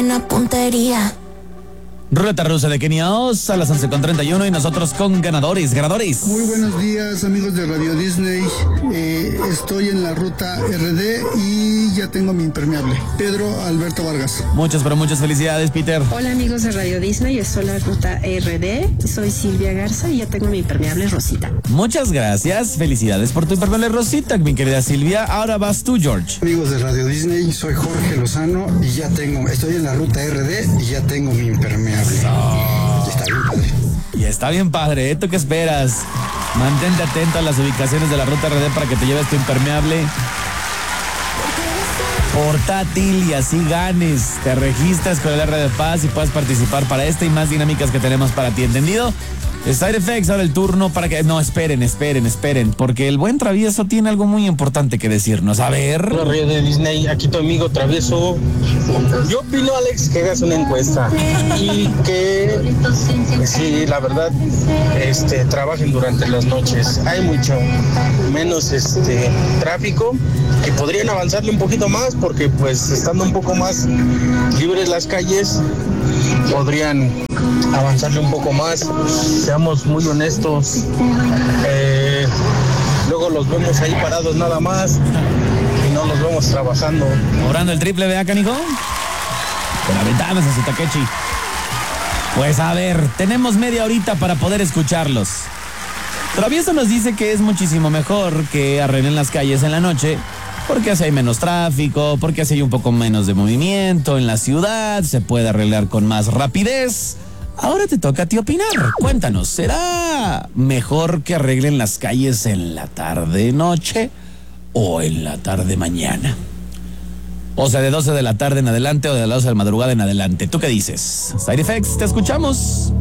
Una puntería. Ruleta rusa de Kenia Oz a las 11:31 y nosotros con ganadores. Muy buenos días, amigos de Radio Disney. Estoy en la ruta RD y ya tengo mi impermeable. Pedro Alberto Vargas. Muchas, pero muchas felicidades, Peter. Hola, amigos de Radio Disney. Estoy en la ruta RD. Soy Silvia Garza y ya tengo mi impermeable Rosita. Muchas gracias. Felicidades por tu impermeable Rosita, mi querida Silvia. Ahora vas tú, George. Amigos de Radio Disney, soy Jorge Lozano y estoy en la ruta RD y ya tengo mi impermeable. Está bien padre. Y está bien padre, ¿eh? ¿Tú qué esperas? Mantente atento a las ubicaciones de la ruta RD para que te lleves tu impermeable portátil y así ganes. Te registras con el RD Paz y puedes participar para esta y más dinámicas que tenemos para ti, ¿entendido? Side Effects, ahora el turno para que... No, esperen, porque el buen travieso tiene algo muy importante que decirnos. A ver... Hola, Radio de Disney, aquí tu amigo travieso. Yo opino, Alex, que hagas una encuesta y que, sí, la verdad, trabajen durante las noches. Hay mucho menos tráfico, que podrían avanzarle un poquito más porque, pues, estando un poco más libres las calles, podrían avanzarle un poco más. Seamos muy honestos, luego los vemos ahí parados nada más y no los vemos trabajando. Cobrando el triple, ¿vea, canijo? Con las ventanas a su taquechi. Pues a ver, tenemos media horita para poder escucharlos. Travieso nos dice que es muchísimo mejor que arreglen las calles en la noche, porque así hay menos tráfico, porque así hay un poco menos de movimiento en la ciudad, se puede arreglar con más rapidez. Ahora te toca a ti opinar. Cuéntanos, ¿será mejor que arreglen las calles en la tarde-noche o en la tarde-mañana? O sea, de 12 de la tarde en adelante o de las 12 de la madrugada en adelante. ¿Tú qué dices? Side Effects, te escuchamos.